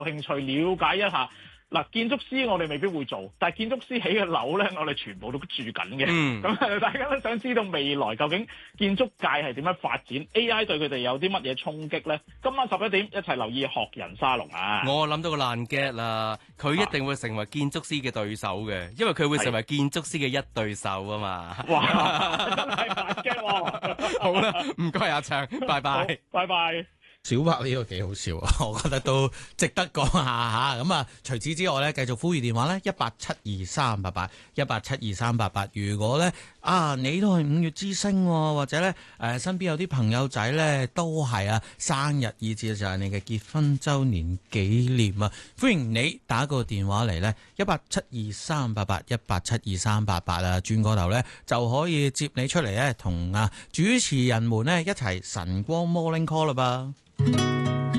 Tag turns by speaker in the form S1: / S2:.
S1: 興趣了解一下。嗱，建築師我哋未必會做，但係建築師起嘅樓咧，我哋全部都住緊嘅。咁大家都想知道未來究竟建築界係點樣發展 ？AI 對佢哋有啲乜嘢衝擊咧？今晚11點一齊留意學人沙龍啊！
S2: 我諗到個爛 get 啦，佢一定會成為建築師嘅對手嘅，因為佢會成為建築師嘅一對手啊嘛！
S1: 哇，真係爛 get 喎！
S2: 好啦，唔該阿祥，拜拜，
S1: 拜拜。
S3: 小白呢個幾好笑啊，我覺得都值得講下吓。咁啊，除此之外咧，繼續呼籲電話咧1872388，1872388。如果咧你都係5月之星，或者咧身邊有啲朋友仔咧都係生日，以至就係你嘅結婚週年紀念啊，歡迎你打個電話嚟咧1872388，1872388啊，轉個頭咧就可以接你出嚟咧，同主持人們咧一齊晨光 Morning Call 啦噃。